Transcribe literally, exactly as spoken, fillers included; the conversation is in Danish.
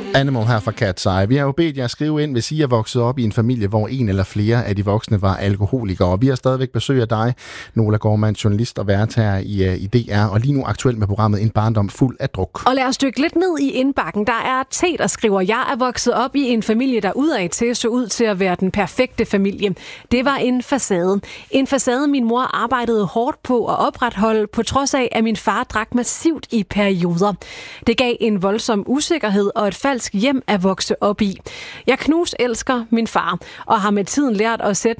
Animal her fra Cat's Eye. Vi har jo bedt jer at skrive ind, hvis I er vokset op i en familie, hvor en eller flere af de voksne var alkoholikere. Vi har stadigvæk besøg af dig, Nola Gormand, journalist og vært her i, i D R, og lige nu aktuelt med programmet En barndom fuld af druk. Og lad os dykke lidt ned i indbakken. Der er T, der skriver, jeg er vokset op i en familie, der udad til så ud til at være den perfekte familie. Det var en facade. En facade, min mor arbejdede hårdt på at opretholde, på trods af, at min far drak massivt i perioder. Det gav en voldsom usikkerhed og et falsk hjem at vokse op i. Jeg knus elsker min far, og har med tiden lært at sætte